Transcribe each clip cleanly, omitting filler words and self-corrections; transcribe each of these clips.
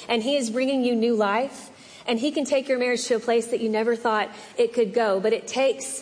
and he is bringing you new life. And he can take your marriage to a place that you never thought it could go. But it takes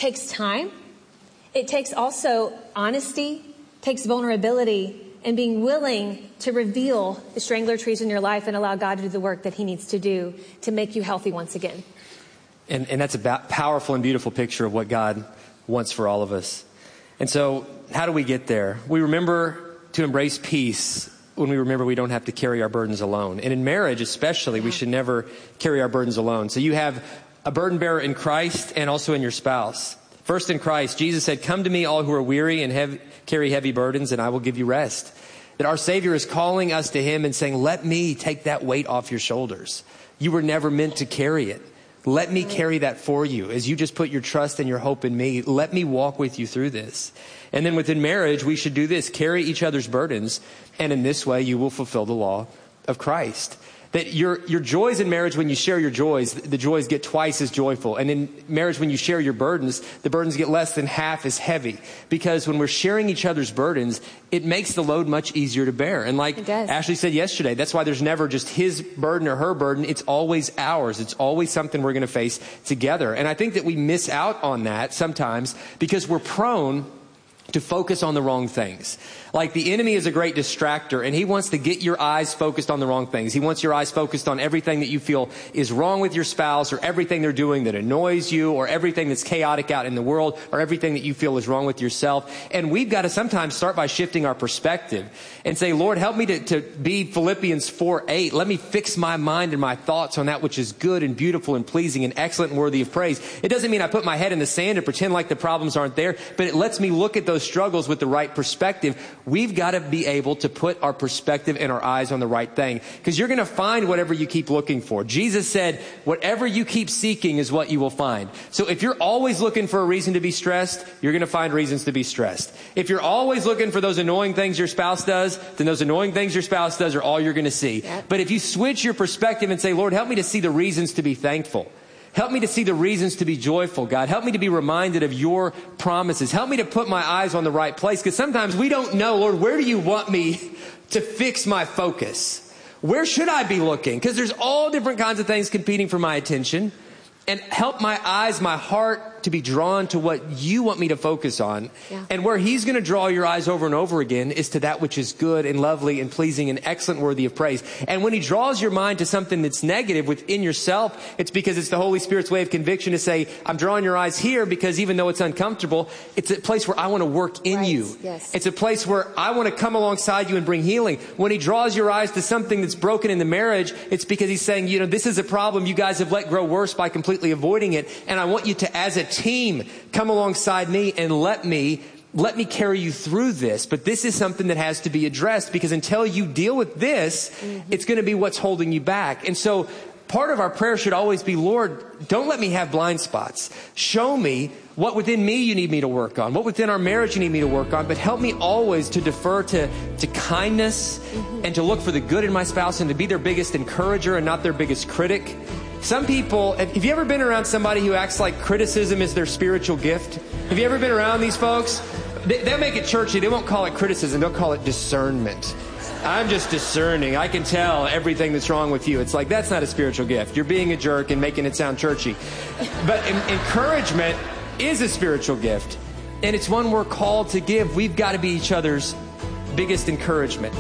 time. It takes also honesty, takes vulnerability, and being willing to reveal the strangler trees in your life and allow God to do the work that he needs to do to make you healthy once again. And that's a powerful and beautiful picture of what God wants for all of us. And so how do we get there? We remember to embrace peace when we remember we don't have to carry our burdens alone. And in marriage especially, we should never carry our burdens alone. So you have a burden bearer in Christ and also in your spouse. First in Christ, Jesus said, "Come to me, all who are weary and carry heavy burdens, and I will give you rest." That our Savior is calling us to him and saying, let me take that weight off your shoulders. You were never meant to carry it. Let me carry that for you. As you just put your trust and your hope in me, let me walk with you through this. And then within marriage, we should do this, carry each other's burdens. And in this way, you will fulfill the law of Christ. That your joys in marriage, when you share your joys, the joys get twice as joyful. And in marriage, when you share your burdens, the burdens get less than half as heavy. Because when we're sharing each other's burdens, it makes the load much easier to bear. And like Ashley said yesterday, that's why there's never just his burden or her burden. It's always ours. It's always something we're going to face together. And I think that we miss out on that sometimes because we're prone to focus on the wrong things. Like the enemy is a great distractor, and he wants to get your eyes focused on the wrong things. He wants your eyes focused on everything that you feel is wrong with your spouse, or everything they're doing that annoys you, or everything that's chaotic out in the world, or everything that you feel is wrong with yourself. And we've got to sometimes start by shifting our perspective and say, Lord, help me to be Philippians 4:8. Let me fix my mind and my thoughts on that which is good and beautiful and pleasing and excellent and worthy of praise. It doesn't mean I put my head in the sand and pretend like the problems aren't there, but it lets me look at those struggles with the right perspective. We've got to be able to put our perspective and our eyes on the right thing, because you're going to find whatever you keep looking for. Jesus said, whatever you keep seeking is what you will find. So if you're always looking for a reason to be stressed, you're going to find reasons to be stressed. If you're always looking for those annoying things your spouse does, then those annoying things your spouse does are all you're going to see. Yep. But if you switch your perspective and say, Lord, help me to see the reasons to be thankful. Help me to see the reasons to be joyful, God. Help me to be reminded of your promises. Help me to put my eyes on the right place, because sometimes we don't know, Lord, where do you want me to fix my focus? Where should I be looking? Because there's all different kinds of things competing for my attention. And help my eyes, my heart to be drawn to what you want me to focus on. Yeah. And where he's going to draw your eyes over and over again is to that which is good and lovely and pleasing and excellent, worthy of praise. And when he draws your mind to something that's negative within yourself, it's because it's the Holy Spirit's way of conviction to say, I'm drawing your eyes here because even though it's uncomfortable, it's a place where I want to work in you. Yes. It's a place where I want to come alongside you and bring healing. When he draws your eyes to something that's broken in the marriage, it's because he's saying, you know, this is a problem you guys have let grow worse by completely avoiding it. And I want you to, as a team, come alongside me and let me carry you through this. But this is something that has to be addressed, because until you deal with this, it's going to be what's holding you back. And so part of our prayer should always be, Lord, don't let me have blind spots. Show me what within me you need me to work on, what within our marriage you need me to work on, but help me always to defer to kindness and to look for the good in my spouse and to be their biggest encourager and not their biggest critic. Some people, have you ever been around somebody who acts like criticism is their spiritual gift? Have you ever been around these folks? They'll make it churchy. They won't call it criticism. They'll call it discernment. I'm just discerning. I can tell everything that's wrong with you. It's like, that's not a spiritual gift. You're being a jerk and making it sound churchy. But encouragement is a spiritual gift, and it's one we're called to give. We've got to be each other's biggest encouragement.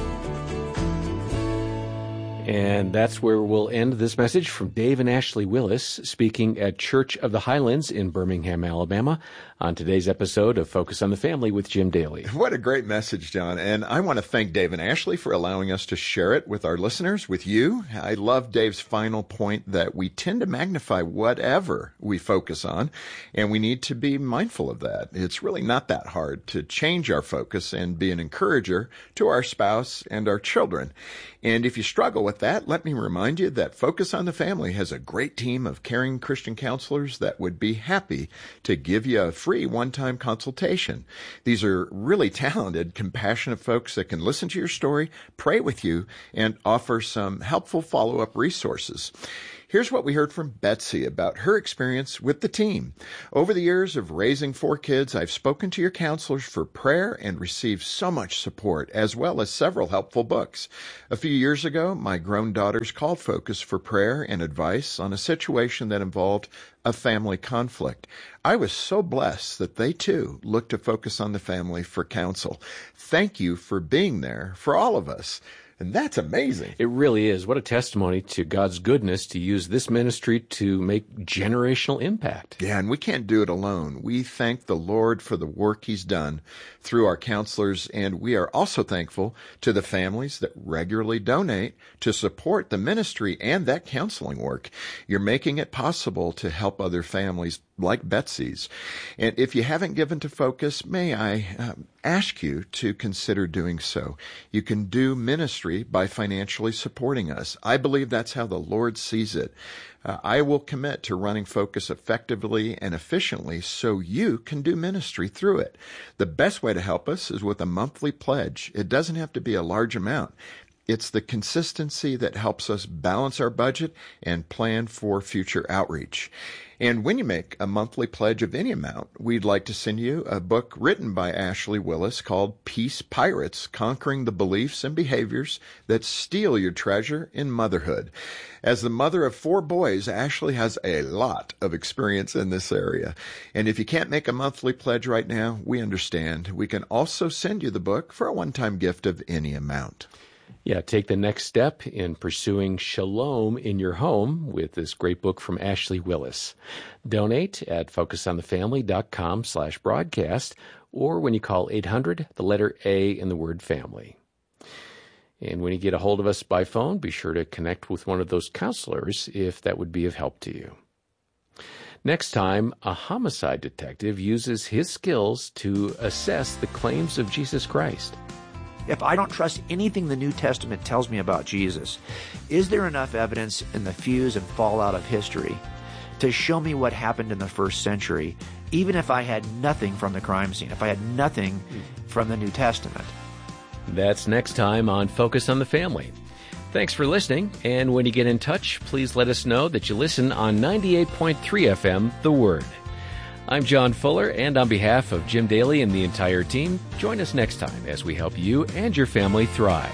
And that's where we'll end this message from Dave and Ashley Willis, speaking at Church of the Highlands in Birmingham, Alabama, on today's episode of Focus on the Family with Jim Daly. What a great message, John. And I want to thank Dave and Ashley for allowing us to share it with our listeners, with you. I love Dave's final point that we tend to magnify whatever we focus on, and we need to be mindful of that. It's really not that hard to change our focus and be an encourager to our spouse and our children. And if you struggle with that, let me remind you that Focus on the Family has a great team of caring Christian counselors that would be happy to give you a free one-time consultation. These are really talented, compassionate folks that can listen to your story, pray with you, and offer some helpful follow-up resources. Here's what we heard from Betsy about her experience with the team. Over the years of raising 4 kids, I've spoken to your counselors for prayer and received so much support, as well as several helpful books. A few years ago, my grown daughters called Focus for prayer and advice on a situation that involved a family conflict. I was so blessed that they too looked to Focus on the Family for counsel. Thank you for being there for all of us. And that's amazing. It really is. What a testimony to God's goodness to use this ministry to make generational impact. Yeah, and we can't do it alone. We thank the Lord for the work He's done through our counselors, and we are also thankful to the families that regularly donate to support the ministry and that counseling work. You're making it possible to help other families like Betsy's. And if you haven't given to Focus, may I ask you to consider doing so. You can do ministry by financially supporting us. I believe that's how the Lord sees it. I will commit to running Focus effectively and efficiently so you can do ministry through it. The best way to help us is with a monthly pledge. It doesn't have to be a large amount. It's the consistency that helps us balance our budget and plan for future outreach. And when you make a monthly pledge of any amount, we'd like to send you a book written by Ashley Willis called Peace Pirates, Conquering the Beliefs and Behaviors That Steal Your Treasure in Motherhood. As the mother of 4 boys, Ashley has a lot of experience in this area. And if you can't make a monthly pledge right now, we understand. We can also send you the book for a one-time gift of any amount. Yeah, take the next step in pursuing shalom in your home with this great book from Ashley Willis. Donate at focusonthefamily.com/broadcast or when you call 800, the letter A in the word family. And when you get a hold of us by phone, be sure to connect with one of those counselors if that would be of help to you. Next time, a homicide detective uses his skills to assess the claims of Jesus Christ. If I don't trust anything the New Testament tells me about Jesus, is there enough evidence in the fuse and fallout of history to show me what happened in the first century, even if I had nothing from the crime scene, if I had nothing from the New Testament? That's next time on Focus on the Family. Thanks for listening, and when you get in touch, please let us know that you listen on 98.3 FM, The Word. I'm John Fuller, and on behalf of Jim Daly and the entire team, join us next time as we help you and your family thrive.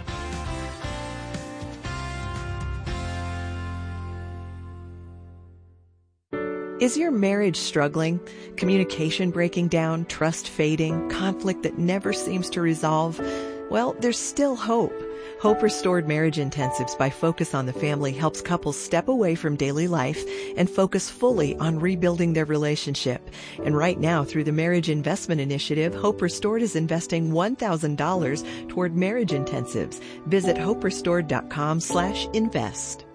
Is your marriage struggling? Communication breaking down, trust fading, conflict that never seems to resolve? Well, there's still hope. Hope Restored Marriage Intensives by Focus on the Family helps couples step away from daily life and focus fully on rebuilding their relationship. And right now, through the Marriage Investment Initiative, Hope Restored is investing $1,000 toward marriage intensives. Visit hoperestored.com/invest.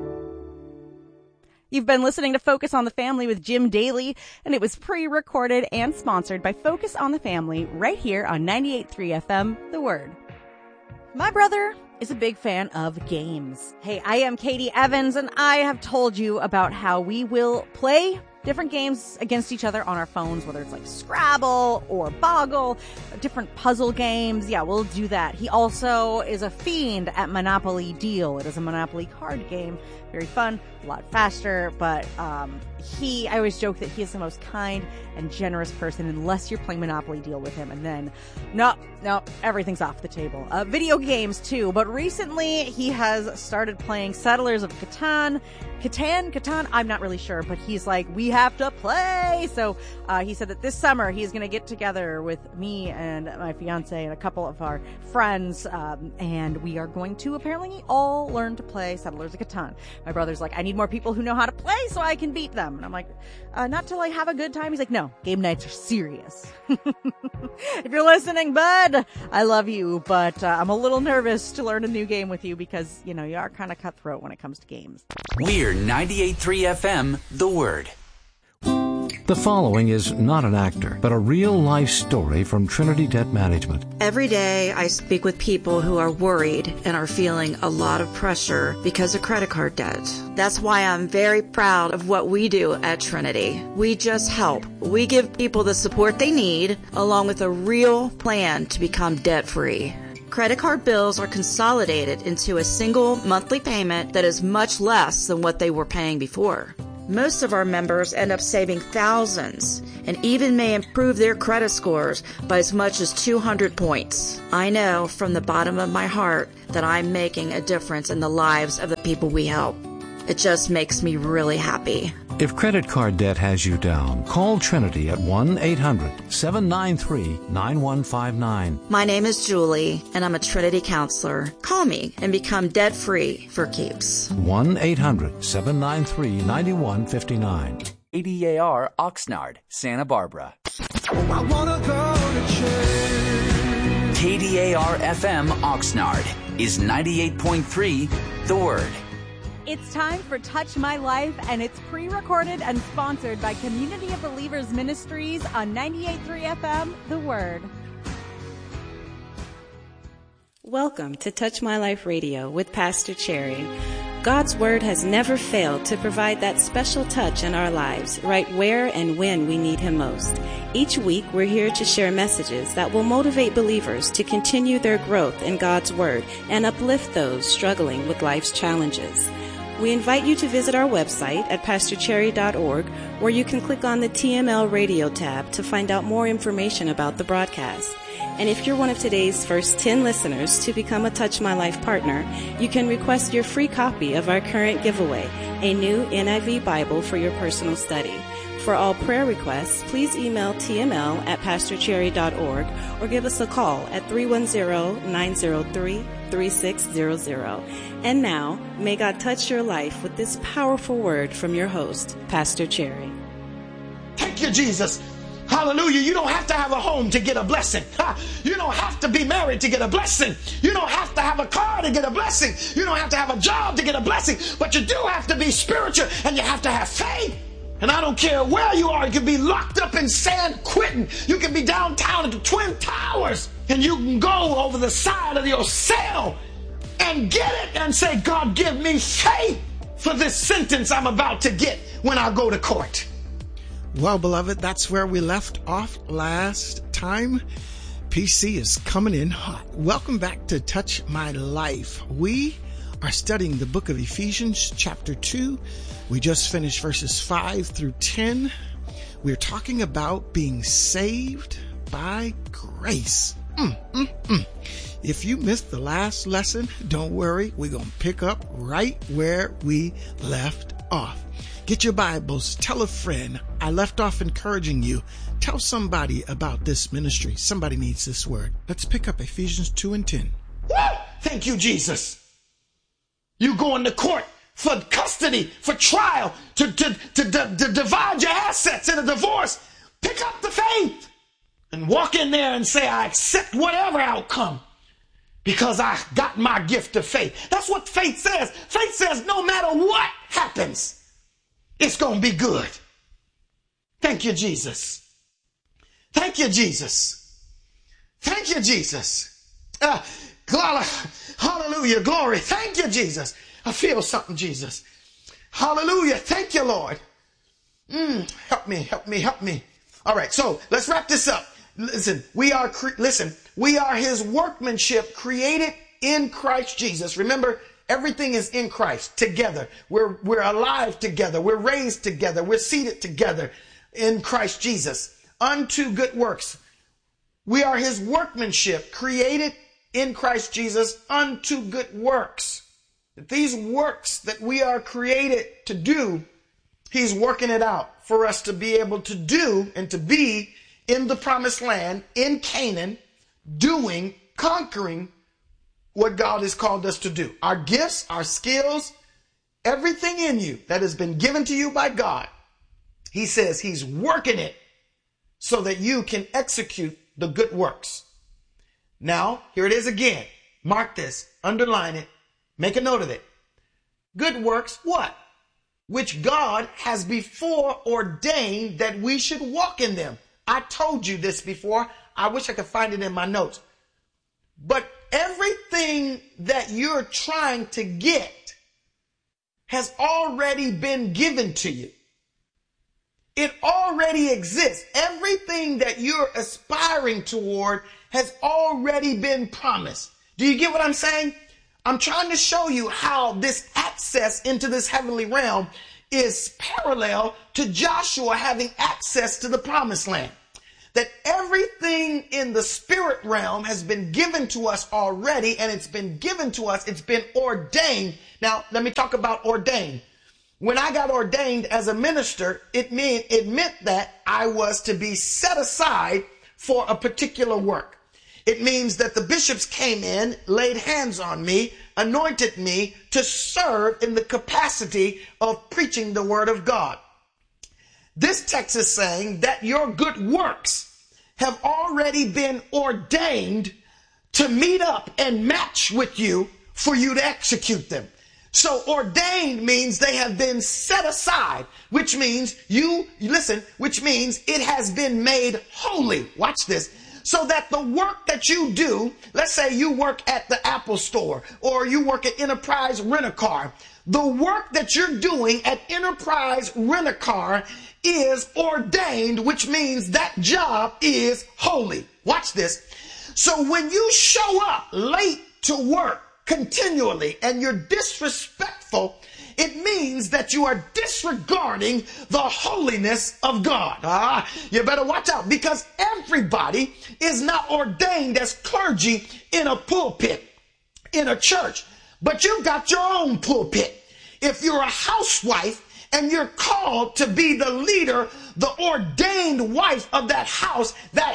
You've been listening to Focus on the Family with Jim Daly, and it was pre-recorded and sponsored by Focus on the Family right here on 98.3 FM, The Word. My brother is a big fan of games. Hey, I am Katie Evans, and I have told you about how we will play different games against each other on our phones, whether it's like Scrabble or Boggle, different puzzle games. Yeah, we'll do that. He also is a fiend at Monopoly Deal. It is a Monopoly card game. Very fun, a lot faster, but I always joke that he is the most kind and generous person unless you're playing Monopoly Deal with him, and then no, everything's off the table. Video games too, but recently he has started playing Settlers of Catan, I'm not really sure, but he's like, we have to play. So he said that this summer he's going to get together with me and my fiance and a couple of our friends, and we are going to apparently all learn to play Settlers of Catan. My brother's like, I need more people who know how to play so I can beat them. And I'm like, not to like have a good time. He's like, no, game nights are serious. If you're listening, bud, I love you, but I'm a little nervous to learn a new game with you because, you know, you are kind of cutthroat when it comes to games. We're 98.3 FM, The Word. The following is not an actor, but a real-life story from Trinity Debt Management. Every day I speak with people who are worried and are feeling a lot of pressure because of credit card debt. That's why I'm very proud of what we do at Trinity. We just help. We give people the support they need, along with a real plan to become debt-free. Credit card bills are consolidated into a single monthly payment that is much less than what they were paying before. Most of our members end up saving thousands and even may improve their credit scores by as much as 200 points. I know from the bottom of my heart that I'm making a difference in the lives of the people we help. It just makes me really happy. If credit card debt has you down, call Trinity at 1-800-793-9159. My name is Julie, and I'm a Trinity counselor. Call me and become debt-free for keeps. 1-800-793-9159. ADAR Oxnard, Santa Barbara. I wanna go to church. KDAR FM Oxnard is 98.3 The Word. It's time for Touch My Life, and it's pre-recorded and sponsored by Community of Believers Ministries on 98.3 FM, The Word. Welcome to Touch My Life Radio with Pastor Cherry. God's Word has never failed to provide that special touch in our lives, right where and when we need Him most. Each week, we're here to share messages that will motivate believers to continue their growth in God's Word and uplift those struggling with life's challenges. We invite you to visit our website at pastorcherry.org, where you can click on the TML Radio tab to find out more information about the broadcast. And if you're one of today's first 10 listeners to become a Touch My Life partner, you can request your free copy of our current giveaway, a new NIV Bible for your personal study. For all prayer requests, please email tml@pastorcherry.org or give us a call at 310-903-3600. And now, may God touch your life with this powerful word from your host, Pastor Cherry. Thank you, Jesus. Hallelujah. You don't have to have a home to get a blessing. You don't have to be married to get a blessing. You don't have to have a car to get a blessing. You don't have to have a job to get a blessing. But you do have to be spiritual, and you have to have faith. And I don't care where you are. You can be locked up in San Quentin. You can be downtown at the Twin Towers. And you can go over the side of your cell and get it and say, God, give me faith for this sentence I'm about to get when I go to court. Well, beloved, that's where we left off last time. PC is coming in hot. Welcome back to Touch My Life. We are studying the book of Ephesians, chapter 2. We just finished verses 5 through 10. We're talking about being saved by grace. If you missed the last lesson, don't worry. We're going to pick up right where we left off. Get your Bibles. Tell a friend. I left off encouraging you. Tell somebody about this ministry. Somebody needs this word. Let's pick up Ephesians 2 and 10. Woo! Thank you, Jesus. You going to court for custody, for trial, to divide your assets in a divorce. Pick up the faith and walk in there and say, I accept whatever outcome because I got my gift of faith. That's what faith says. Faith says no matter what happens, it's going to be good. Thank you, Jesus. Thank you, Jesus. Thank you, Jesus. Hallelujah, glory. Thank you, Jesus. I feel something, Jesus. Hallelujah. Thank you, Lord. Help me. All right, so let's wrap this up. Listen, we are his workmanship created in Christ Jesus. Remember, everything is in Christ together. We're alive together. We're raised together. We're seated together in Christ Jesus unto good works. We are his workmanship created in Christ Jesus unto good works. These works that we are created to do, he's working it out for us to be able to do and to be in the promised land, in Canaan, doing, conquering what God has called us to do. Our gifts, our skills, everything in you that has been given to you by God, he says he's working it so that you can execute the good works. Now, here it is again. Mark this, underline it, make a note of it. Good works, what? Which God has before ordained that we should walk in them. I told you this before. I wish I could find it in my notes. But everything that you're trying to get has already been given to you. It already exists. Everything that you're aspiring toward has already been promised. Do you get what I'm saying? I'm trying to show you how this access into this heavenly realm is parallel to Joshua having access to the promised land. That everything in the spirit realm has been given to us already, and it's been given to us, it's been ordained. Now, let me talk about ordained. When I got ordained as a minister, it meant that I was to be set aside for a particular work. It means that the bishops came in, laid hands on me, anointed me to serve in the capacity of preaching the word of God. This text is saying that your good works have already been ordained to meet up and match with you for you to execute them. So ordained means they have been set aside, which means which means it has been made holy. Watch this. So that the work that you do, let's say you work at the Apple store or you work at Enterprise Rent-A-Car, the work that you're doing at Enterprise Rent-A-Car is ordained, which means that job is holy. Watch this. So when you show up late to work continually and you're disrespectful, it means that you are disregarding the holiness of God. You better watch out, because everybody is not ordained as clergy in a pulpit, in a church, but you've got your own pulpit. If you're a housewife and you're called to be the leader, the ordained wife of that house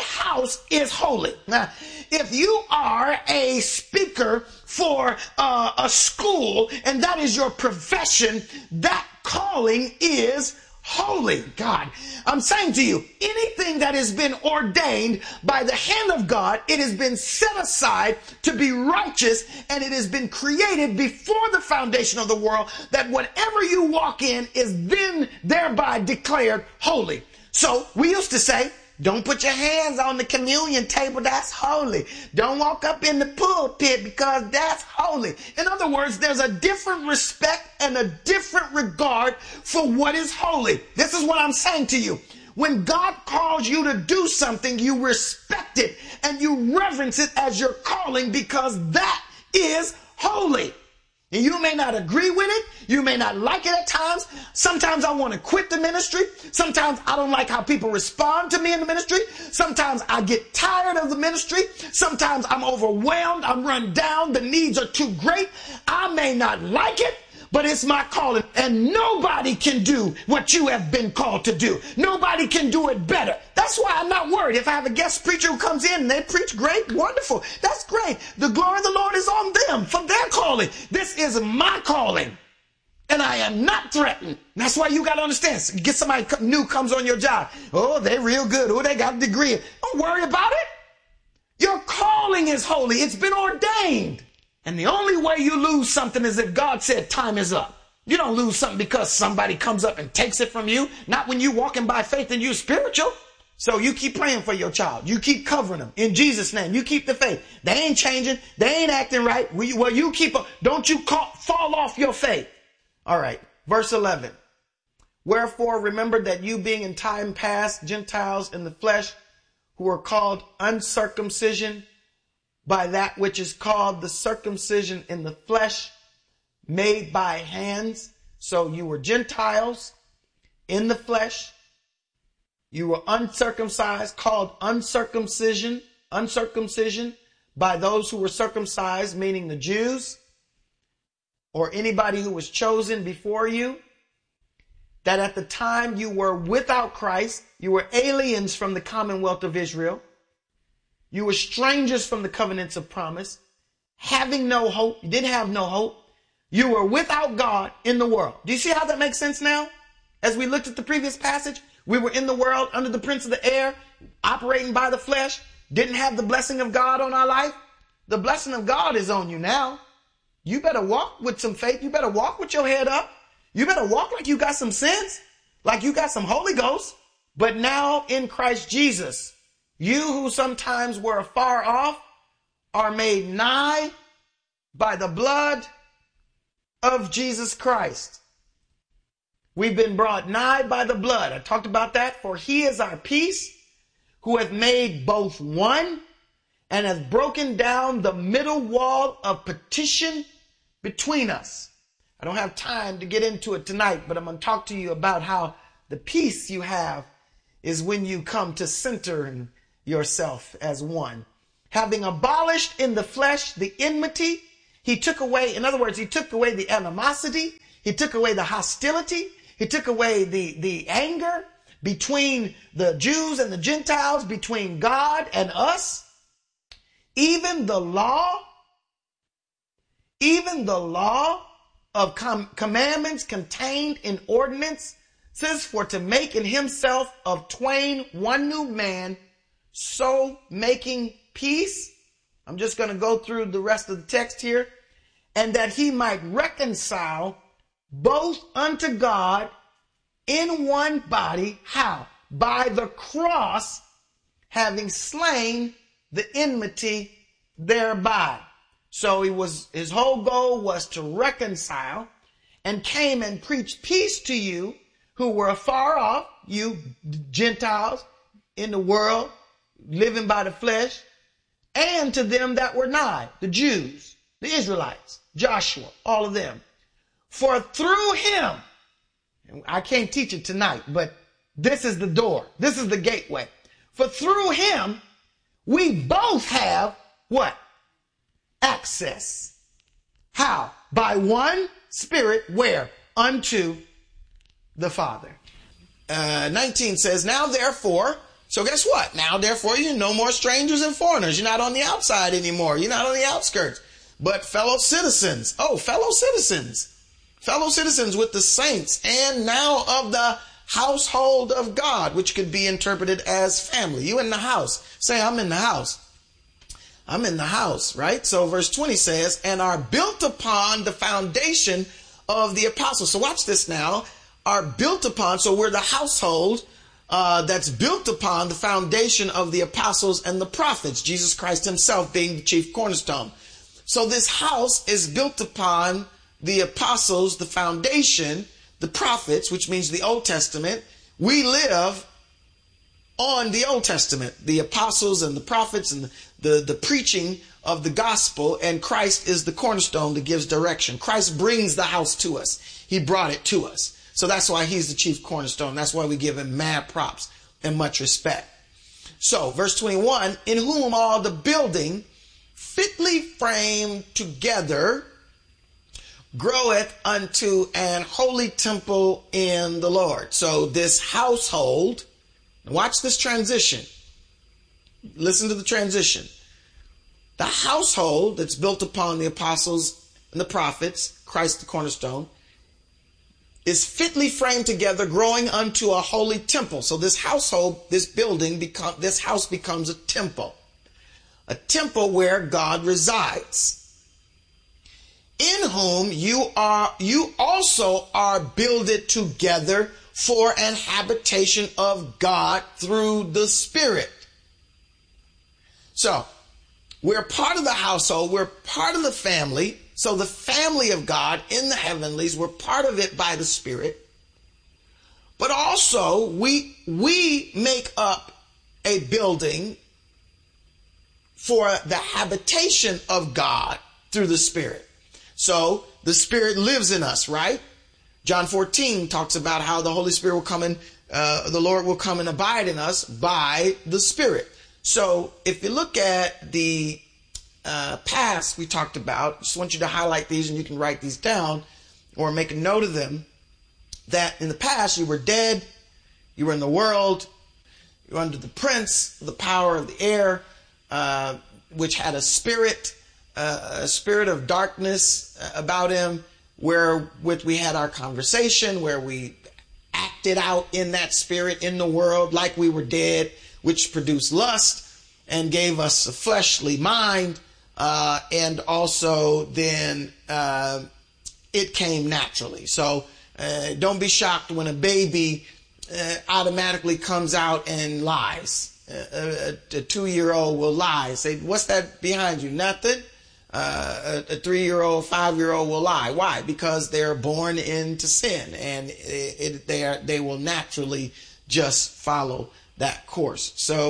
is holy. Now, if you are a speaker for a school and that is your profession, that calling is holy. God, I'm saying to you, anything that has been ordained by the hand of God, it has been set aside to be righteous, and it has been created before the foundation of the world, that whatever you walk in is then thereby declared holy. So we used to say, don't put your hands on the communion table, that's holy. Don't walk up in the pulpit because that's holy. In other words, there's a different respect and a different regard for what is holy. This is what I'm saying to you. When God calls you to do something, you respect it and you reverence it as your calling, because that is holy. And you may not agree with it. You may not like it at times. Sometimes I want to quit the ministry. Sometimes I don't like how people respond to me in the ministry. Sometimes I get tired of the ministry. Sometimes I'm overwhelmed. I'm run down. The needs are too great. I may not like it, but it's my calling. And nobody can do what you have been called to do. Nobody can do it better. That's why I'm not worried. If I have a guest preacher who comes in and they preach great, wonderful. That's great. The glory of the Lord is on them for their calling. This is my calling. And I am not threatened. That's why you got to understand. Get somebody new comes on your job. Oh, they're real good. Oh, they got a degree. Don't worry about it. Your calling is holy. It's been ordained. And the only way you lose something is if God said time is up. You don't lose something because somebody comes up and takes it from you. Not when you're walking by faith and you're spiritual. So you keep praying for your child. You keep covering them. In Jesus' name, you keep the faith. They ain't changing. They ain't acting right. Well, you keep, don't you fall off your faith. All right. Verse 11. Wherefore remember that you, being in time past Gentiles in the flesh, who are called uncircumcision by that which is called the circumcision in the flesh, made by hands. So you were Gentiles in the flesh. You were uncircumcised, called uncircumcision by those who were circumcised, meaning the Jews or anybody who was chosen before you. That at the time you were without Christ, you were aliens from the commonwealth of Israel. You were strangers from the covenants of promise, having no hope. You didn't have no hope. You were without God in the world. Do you see how that makes sense now? As we looked at the previous passage, we were in the world under the prince of the air, operating by the flesh, didn't have the blessing of God on our life. The blessing of God is on you now. You better walk with some faith. You better walk with your head up. You better walk like you got some sense, like you got some Holy Ghost. But now in Christ Jesus, you who sometimes were afar off are made nigh by the blood of Jesus Christ. We've been brought nigh by the blood. I talked about that. For he is our peace, who hath made both one and has broken down the middle wall of partition between us. I don't have time to get into it tonight, but I'm going to talk to you about how the peace you have is when you come to center yourself as one. Having abolished in the flesh the enmity, he took away, in other words, he took away the animosity, he took away the hostility, he took away the anger between the Jews and the Gentiles, between God and us. Even the law of commandments contained in ordinances, for to make in himself of twain one new man, so making peace. I'm just going to go through the rest of the text here. And that he might reconcile both unto God in one body. How? By the cross, having slain the enmity thereby. So his whole goal was to reconcile, and came and preached peace to you who were afar off, you Gentiles in the world, living by the flesh, and to them that were nigh, the Jews, the Israelites, Joshua, all of them. For through him, and I can't teach it tonight, but this is the door. This is the gateway. For through him, we both have what? Access. How? By one Spirit, where? Unto the Father. 19 says, now therefore, so guess what? Now therefore, you're no more strangers and foreigners. You're not on the outside anymore. You're not on the outskirts, but fellow citizens. Oh, fellow citizens. Fellow citizens with the saints, and now of the household of God, which could be interpreted as family. You in the house. Say, I'm in the house. I'm in the house, right? So verse 20 says, and are built upon the foundation of the apostles. So watch this now. Are built upon, so we're the household that's built upon the foundation of the apostles and the prophets, Jesus Christ himself being the chief cornerstone. So this house is built upon the apostles, the foundation, the prophets, which means the Old Testament. We live on the Old Testament, the apostles and the prophets and the preaching of the gospel, and Christ is the cornerstone that gives direction. Christ brings the house to us. He brought it to us. So that's why he's the chief cornerstone. That's why we give him mad props and much respect. So verse 21, in whom all the building fitly framed together groweth unto an holy temple in the Lord. So this household, watch this transition. Listen to the transition. The household that's built upon the apostles and the prophets, Christ the cornerstone, is fitly framed together, growing unto a holy temple. So this household, this building, this house becomes a temple where God resides. In whom you also are builded together for an habitation of God through the Spirit. So we're part of the household. We're part of the family. So the family of God in the heavenlies, we're part of it by the Spirit. But also we make up a building for the habitation of God through the Spirit. So the Spirit lives in us, right? John 14 talks about how the Holy Spirit will come and the Lord will come and abide in us by the Spirit. So if you look at the past we talked about, I just want you to highlight these and you can write these down or make a note of them, that in the past you were dead, you were in the world, you were under the prince, the power of the air, which had a spirit of darkness about him, wherewith we had our conversation, where we acted out in that spirit in the world like we were dead, which produced lust and gave us a fleshly mind, and also then it came naturally. So don't be shocked when a baby automatically comes out and lies. A 2-year-old will lie. Say, what's that behind you? Nothing. A 3-year-old, 5-year-old will lie. Why? Because they're born into sin, and they will naturally just follow that course. So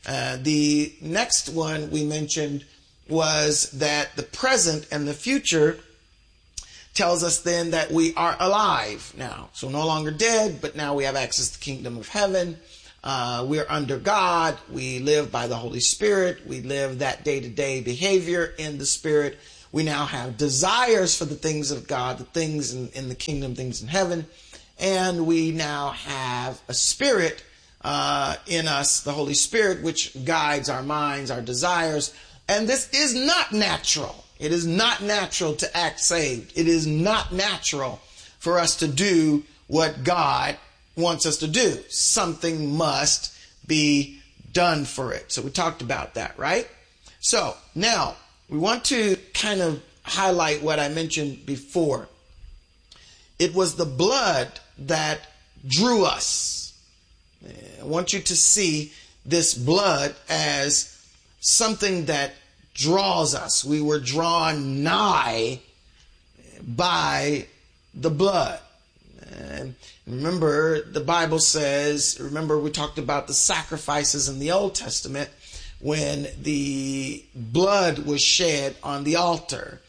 The next one we mentioned was that the present and the future tells us then that we are alive now. So no longer dead, but now we have access to the kingdom of heaven. We're under God. We live by the Holy Spirit. We live that day-to-day behavior in the Spirit. We now have desires for the things of God, the things in the kingdom, things in heaven. And we now have a spirit in us, the Holy Spirit, which guides our minds, our desires. And this is not natural. It is not natural to act saved. It is not natural for us to do what God wants us to do. Something must be done for it. So we talked about that, right? So now we want to kind of highlight what I mentioned before. It was the blood that drew us. I want you to see this blood as something that draws us. We were drawn nigh by the blood. And remember, the Bible says, remember we talked about the sacrifices in the Old Testament when the blood was shed on the altar.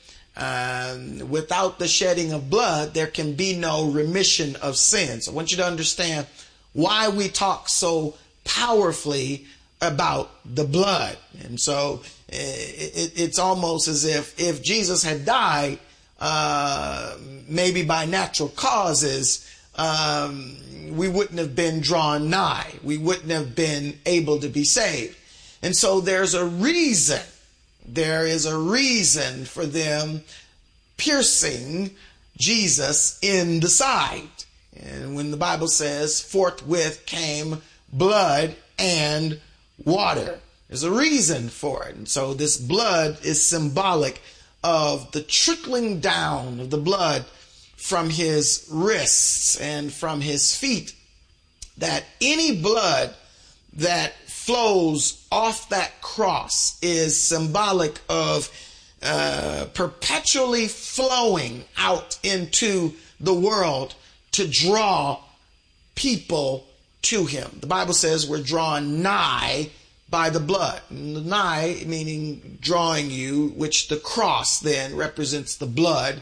Without the shedding of blood, there can be no remission of sins. I want you to understand why we talk so powerfully about the blood. And so it's almost as if Jesus had died, maybe by natural causes, we wouldn't have been drawn nigh. We wouldn't have been able to be saved. And so there's a reason. There is a reason for them piercing Jesus in the side. And when the Bible says, forthwith came blood and water, there's a reason for it. And so this blood is symbolic of the trickling down of the blood from his wrists and from his feet. That any blood that flows off that cross is symbolic of perpetually flowing out into the world to draw people to him. The Bible says we're drawn nigh by the blood. Nigh meaning drawing you, which the cross then represents the blood,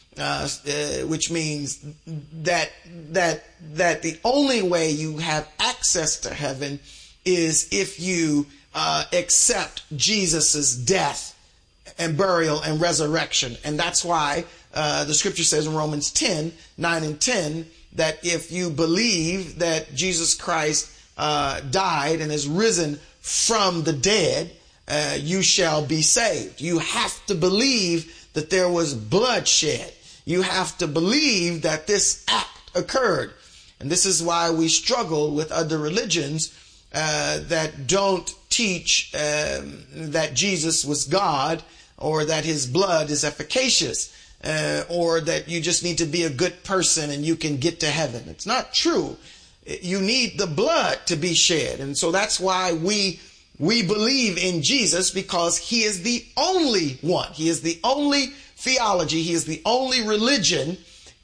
which means that the only way you have access to heaven is if you accept Jesus's death and burial and resurrection. And that's why the scripture says in Romans 10:9 and 10, that if you believe that Jesus Christ died and is risen from the dead, you shall be saved. You have to believe that there was bloodshed. You have to believe that this act occurred. And this is why we struggle with other religions that don't teach that Jesus was God, or that his blood is efficacious, or that you just need to be a good person and you can get to heaven. It's not true. You need the blood to be shed. And so that's why we believe in Jesus, because he is the only one. He is the only theology. He is the only religion.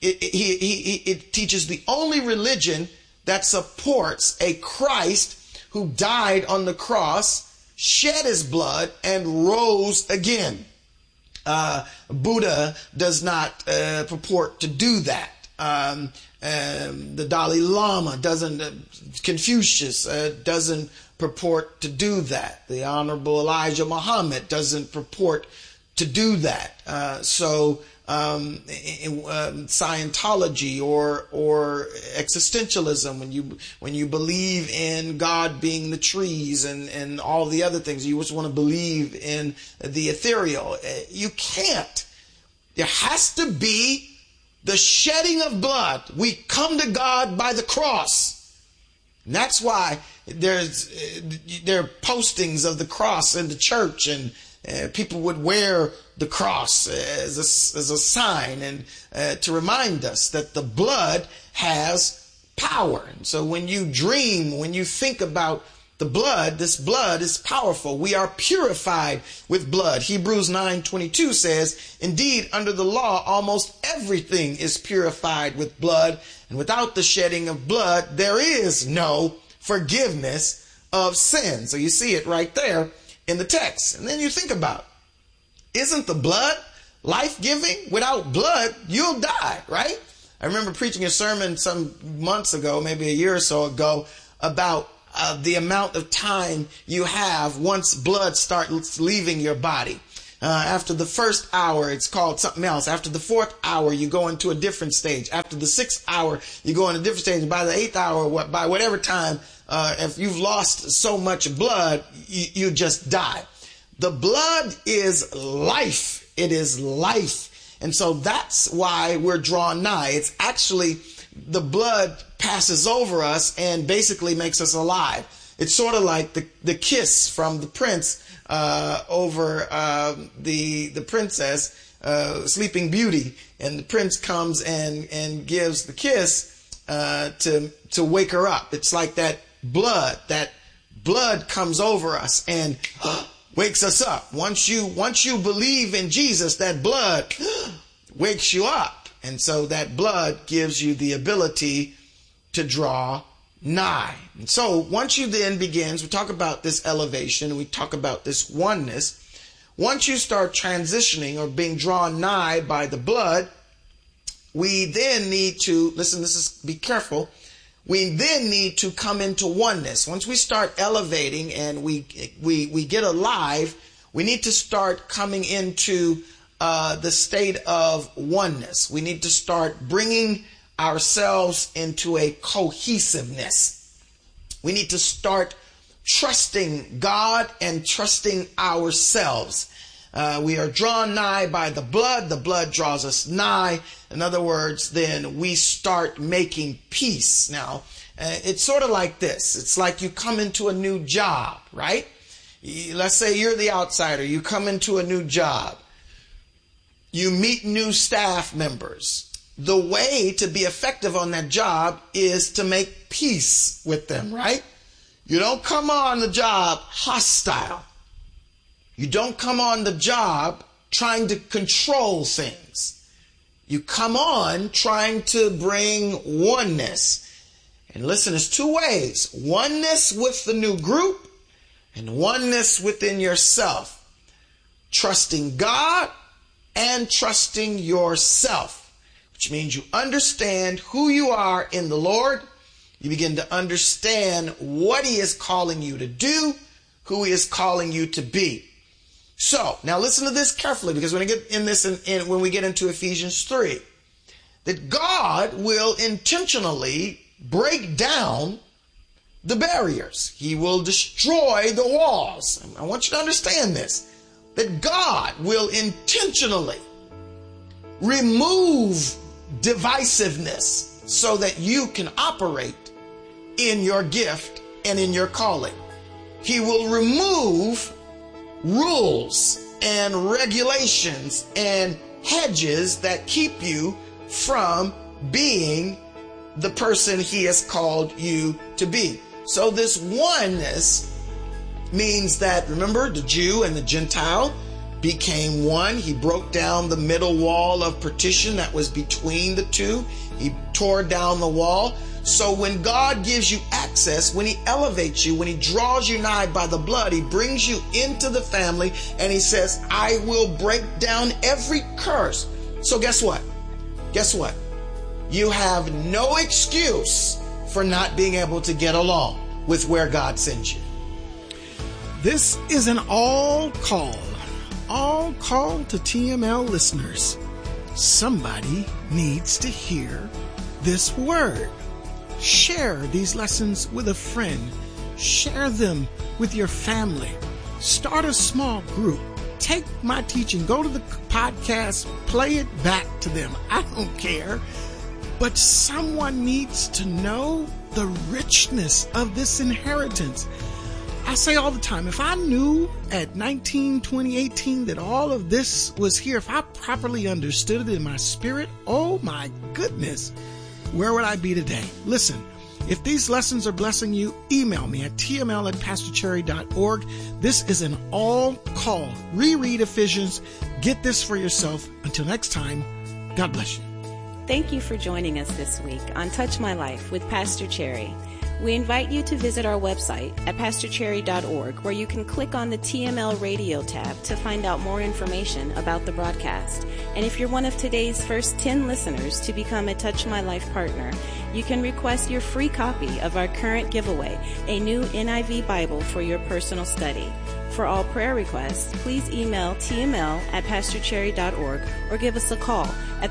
It teaches the only religion that supports a Christ who died on the cross, shed his blood, and rose again. Buddha does not purport to do that. The Dalai Lama doesn't, Confucius doesn't purport to do that. The Honorable Elijah Muhammad doesn't purport to do that. Scientology or existentialism, when you believe in God being the trees and all the other things, you just want to believe in the ethereal. You can't. There has to be the shedding of blood. We come to God by the cross. And that's why there are postings of the cross in the church, and people would wear the cross as a sign and to remind us that the blood has power. And so when you dream, when you think about the blood, this blood is powerful. We are purified with blood. Hebrews 9:22 says, indeed, under the law, almost everything is purified with blood, and without the shedding of blood, there is no forgiveness of sin. So you see it right there in the text. And then you think about, isn't the blood life-giving? Without blood, you'll die, right? I remember preaching a sermon some months ago, maybe a year or so ago, about the amount of time you have once blood starts leaving your body. After the first hour, it's called something else. After the fourth hour, you go into a different stage. After the sixth hour, you go in a different stage. And by the eighth hour, by whatever time, if you've lost so much blood, you just die. The blood is life. It is life. And so that's why we're drawn nigh. It's actually the blood passes over us and basically makes us alive. It's sort of like the kiss from the prince over the princess, Sleeping Beauty, and the prince comes and gives the kiss to wake her up. It's like that blood comes over us and wakes us up. Once you believe in Jesus, that blood wakes you up, and so that blood gives you the ability to draw nigh. And so once you then begins, we talk about this elevation, and we talk about this oneness. Once you start transitioning or being drawn nigh by the blood, we then need to, be careful, we then need to come into oneness. Once we start elevating and we get alive, we need to start coming into the state of oneness. We need to start bringing ourselves into a cohesiveness. We need to start trusting God and trusting ourselves. We are drawn nigh by the blood draws us nigh. In other words, then we start making peace. Now, it's sort of like this. It's like you come into a new job, right? Let's say you're the outsider. You come into a new job. You meet new staff members. The way to be effective on that job is to make peace with them, right? You don't come on the job hostile. You don't come on the job trying to control things. You come on trying to bring oneness. And listen, there's two ways. Oneness with the new group and oneness within yourself. Trusting God and trusting yourself. Which means you understand who you are in the Lord. You begin to understand what He is calling you to do, who He is calling you to be. So, now listen to this carefully, because when I get in this, when we get into Ephesians 3, that God will intentionally break down the barriers. He will destroy the walls. I want you to understand this, that God will intentionally remove divisiveness so that you can operate in your gift and in your calling. He will remove rules and regulations and hedges that keep you from being the person He has called you to be. So this oneness means that, remember, the Jew and the Gentile became one. He broke down the middle wall of partition that was between the two. He tore down the wall. So when God gives you access, when He elevates you, when He draws you nigh by the blood, He brings you into the family, and He says, I will break down every curse. So guess what? Guess what? You have no excuse for not being able to get along with where God sends you. This is an all call to TML listeners. Somebody needs to hear this word. Share these lessons with a friend. Share them with your family. Start a small group. Take my teaching, go to the podcast, play it back to them. I don't care. But someone needs to know the richness of this inheritance. I say all the time, if I knew at 19, 20, 18 that all of this was here, if I properly understood it in my spirit, oh my goodness, where would I be today? Listen, if these lessons are blessing you, email me at tml@pastorcherry.org. This is an all call. Reread Ephesians. Get this for yourself. Until next time, God bless you. Thank you for joining us this week on Touch My Life with Pastor Cherry. We invite you to visit our website at pastorcherry.org, where you can click on the TML Radio tab to find out more information about the broadcast. And if you're one of today's first 10 listeners to become a Touch My Life partner, you can request your free copy of our current giveaway, a new NIV Bible for your personal study. For all prayer requests, please email tml@pastorcherry.org or give us a call at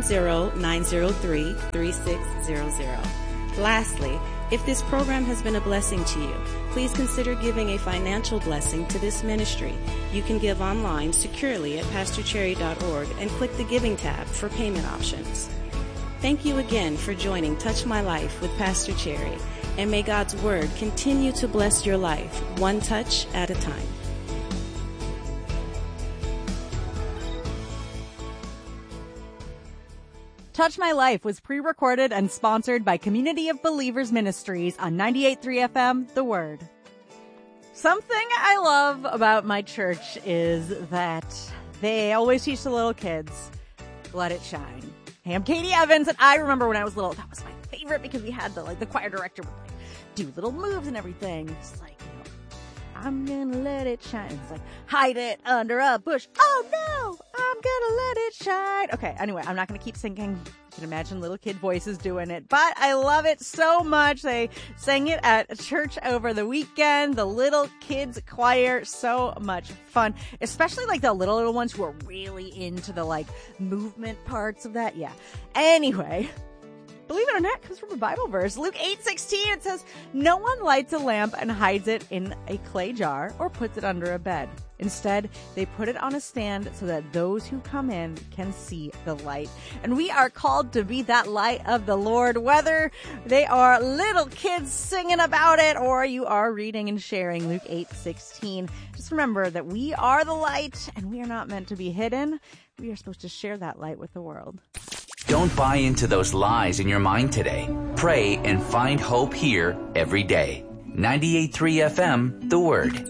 310-903-3600. Lastly, if this program has been a blessing to you, please consider giving a financial blessing to this ministry. You can give online securely at pastorcherry.org and click the Giving tab for payment options. Thank you again for joining Touch My Life with Pastor Cherry, and may God's Word continue to bless your life, one touch at a time. Touch My Life was pre-recorded and sponsored by Community of Believers Ministries on 98.3 FM, The Word. Something I love about my church is that they always teach the little kids, let it shine. Hey, I'm Katie Evans, and I remember when I was little, that was my favorite because we had the choir director would do little moves and everything. It's like, I'm gonna let it shine. It's like, hide it under a bush. Oh no, I'm gonna let it shine. Okay, anyway, I'm not gonna keep singing. You can imagine little kid voices doing it, but I love it so much. They sang it at church over the weekend. The little kids choir, so much fun, especially the little ones who are really into the movement parts of that. Yeah. Anyway, believe it or not, it comes from a Bible verse. Luke 8:16, it says, "No one lights a lamp and hides it in a clay jar or puts it under a bed. Instead, they put it on a stand so that those who come in can see the light." And we are called to be that light of the Lord, whether they are little kids singing about it or you are reading and sharing Luke 8:16. Just remember that we are the light and we are not meant to be hidden. We are supposed to share that light with the world. Don't buy into those lies in your mind today. Pray and find hope here every day. 98.3 FM, The Word.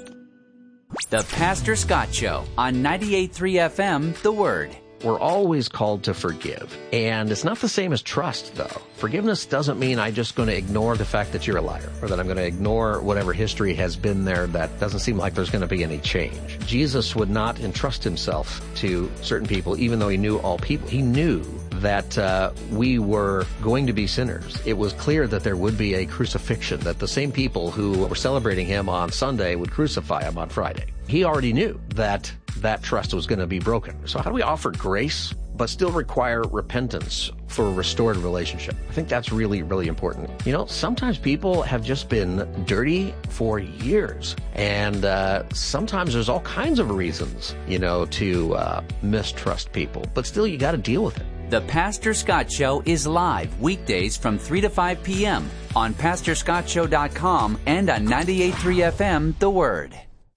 The Pastor Scott Show on 98.3 FM, The Word. We're always called to forgive. And it's not the same as trust, though. Forgiveness doesn't mean I'm just going to ignore the fact that you're a liar, or that I'm going to ignore whatever history has been there that doesn't seem like there's going to be any change. Jesus would not entrust himself to certain people, even though he knew all people. He knew that we were going to be sinners. It was clear that there would be a crucifixion, that the same people who were celebrating him on Sunday would crucify him on Friday. He already knew that trust was going to be broken. So how do we offer grace but still require repentance for a restored relationship? I think that's really, really important. Sometimes people have just been dirty for years, and sometimes there's all kinds of reasons, to mistrust people, but still you got to deal with it. The Pastor Scott Show is live weekdays from 3 to 5 p.m. on PastorScottShow.com and on 98.3 FM, The Word.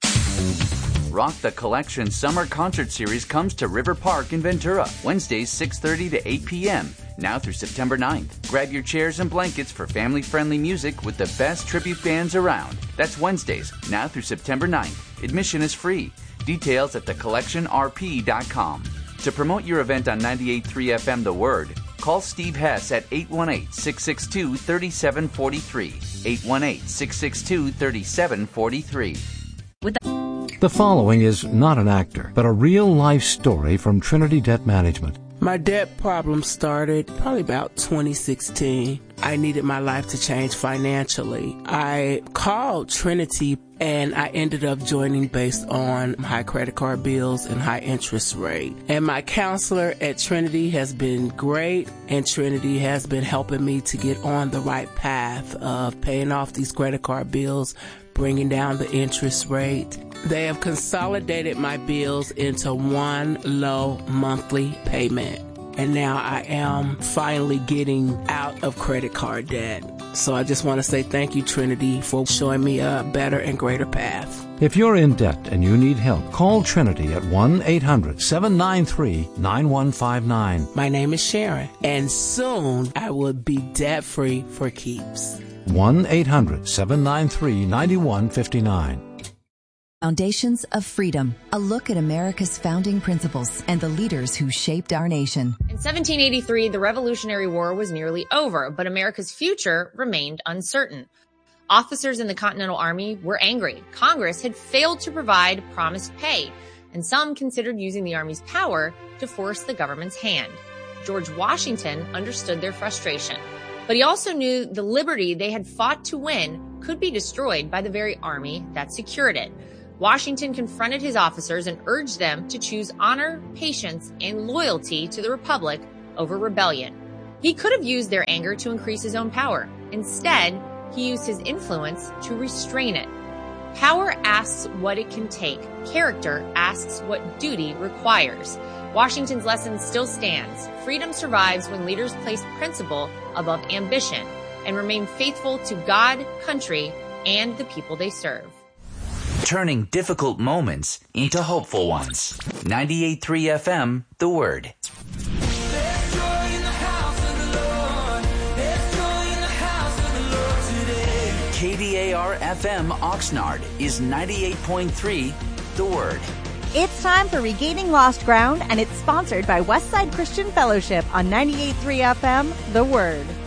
Rock the Collection Summer Concert Series comes to River Park in Ventura, Wednesdays 6:30 to 8 p.m., now through September 9th. Grab your chairs and blankets for family-friendly music with the best tribute bands around. That's Wednesdays, now through September 9th. Admission is free. Details at thecollectionrp.com. To promote your event on 98.3 FM The Word, call Steve Hess at 818-662-3743. 818-662-3743. The following is not an actor, but a real-life story from Trinity Debt Management. My debt problem started probably about 2016. I needed my life to change financially. I called Trinity and I ended up joining based on high credit card bills and high interest rate. And my counselor at Trinity has been great, and Trinity has been helping me to get on the right path of paying off these credit card bills, bringing down the interest rate. They have consolidated my bills into one low monthly payment. And now I am finally getting out of credit card debt. So I just want to say thank you, Trinity, for showing me a better and greater path. If you're in debt and you need help, call Trinity at 1-800-793-9159. My name is Sharon, and soon I will be debt-free for keeps. 1-800-793-9159. Foundations of Freedom, a look at America's founding principles and the leaders who shaped our nation. In 1783, the Revolutionary War was nearly over, but America's future remained uncertain. Officers in the Continental Army were angry. Congress had failed to provide promised pay, and some considered using the Army's power to force the government's hand. George Washington understood their frustration, but he also knew the liberty they had fought to win could be destroyed by the very army that secured it. Washington confronted his officers and urged them to choose honor, patience, and loyalty to the Republic over rebellion. He could have used their anger to increase his own power. Instead, he used his influence to restrain it. Power asks what it can take. Character asks what duty requires. Washington's lesson still stands. Freedom survives when leaders place principle above ambition and remain faithful to God, country, and the people they serve. Turning difficult moments into hopeful ones. 98.3 FM, The Word. KDAR FM Oxnard is 98.3 The Word. It's time for Regaining Lost Ground, and it's sponsored by Westside Christian Fellowship on 98.3 FM The Word.